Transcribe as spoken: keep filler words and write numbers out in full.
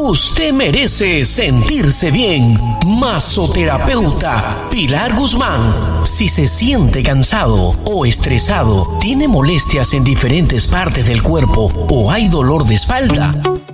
Usted merece sentirse bien. Masoterapeuta Pilar Guzmán. Si se siente cansado o estresado, tiene molestias en diferentes partes del cuerpo o hay dolor de espalda,